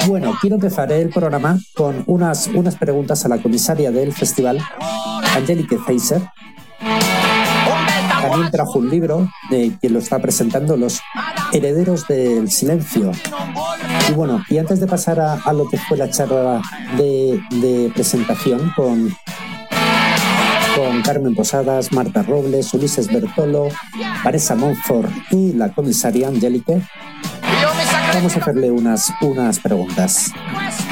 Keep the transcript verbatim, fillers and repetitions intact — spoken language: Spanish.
Bueno, quiero empezar el programa con unas, unas preguntas a la comisaria del festival, Angelique Feiser. También trajo un libro de quien lo está presentando, Los Herederos del Silencio. Y bueno, y antes de pasar a, a lo que fue la charla de, de presentación con, con Carmen Posadas, Marta Robles, Ulises Bertolo, Vanessa Monfort y la comisaria Angelique, vamos a hacerle unas, unas preguntas.